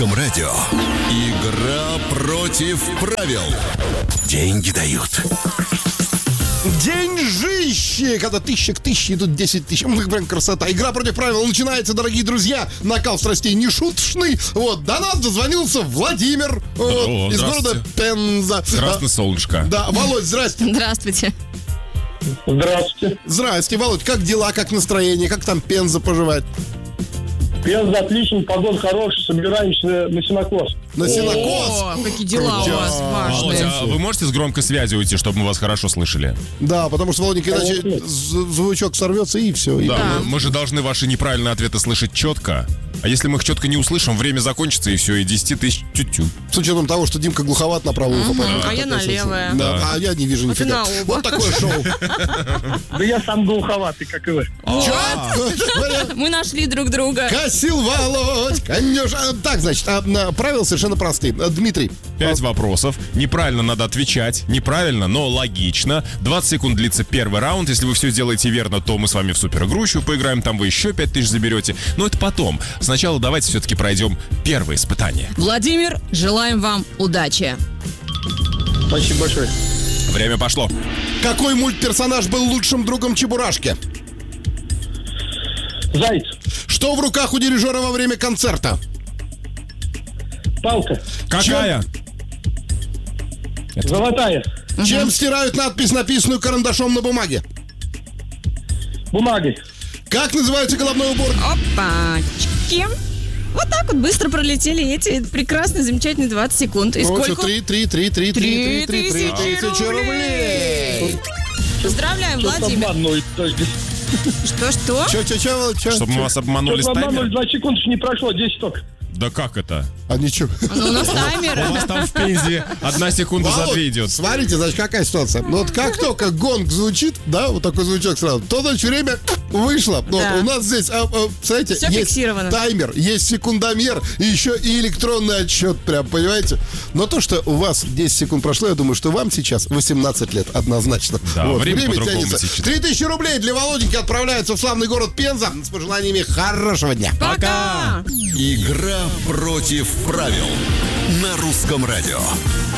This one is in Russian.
Радио. Игра против правил. Деньги дают. Деньжище! Когда тысяча к тысяче идут 10 тысяч. Прям красота. Игра против правил начинается, дорогие друзья. Накал страстей нешуточный. Вот, до нас дозвонился Владимир из города Пенза. Красное солнышко. Да, Володь, здрасте. Здравствуйте. Здравствуйте. Здрасте, Володь. Как дела, как настроение? Как там Пенза поживает? Пенза отлично, погода хорошая, собираемся на сенокос. На сенокос? О, какие дела у вас Володя, важные. а вы можете с громкой связи уйти, чтобы мы вас хорошо слышали? Да, потому что, Володенька, иначе звучок сорвется и все. Да, мы же должны ваши неправильные ответы слышать четко. А если мы их четко не услышим, время закончится, и все, и 10 тысяч тю-тю. С учетом того, что Димка глуховат на правое ухо. А я на левое. Да, а я не вижу ты нифига. на оба. Вот такое шоу. Да я сам глуховатый, как и вы. Мы нашли друг друга. Косил Володь, конечно. Так, значит, правила совершенно простые. Дмитрий. 5 вопросов. Неправильно надо отвечать. Неправильно, но логично. 20 секунд длится первый раунд. Если вы все сделаете верно, то мы с вами в суперигру еще поиграем. Там вы еще 5 тысяч заберете. Но это потом. Сначала давайте все-таки пройдем первое испытание. Владимир, желаем вам удачи. Спасибо большое. Время пошло. Какой мультперсонаж был лучшим другом Чебурашки? Заяц. Что в руках у дирижера во время концерта? Палка. Какая? Золотая. Чем стирают надпись, написанную карандашом на бумаге? Бумагой. Как называется головной убор? Опачки. Вот так вот быстро пролетели эти прекрасные, замечательные 20 секунд. И сколько? 3 тысячи рублей. Поздравляем, Владимир. Обманывают. Что? Че? Чтобы мы вас обманули с Что-то обманули, таймером? 2 секунды не прошло, 10 только. Да как это? А ничего. Ну, у нас У таймер. вас там в Пензе 1 секунда за 2 идет. Смотрите, значит, какая ситуация. Ну, вот как только гонг звучит, да, вот такой звучок сразу, то, значит, время вышло. Вот, Да. у нас здесь, знаете, Всё есть фиксировано. таймер, есть секундомер, и еще и электронный отсчет, прям, понимаете? Но то, что у вас 10 секунд прошло, я думаю, что вам сейчас 18 лет, однозначно. Да, время по-другому тянется. течет. 3000 рублей для Володеньки отправляются в славный город Пенза с пожеланиями хорошего дня. Пока! Игра против правил на Русском радио.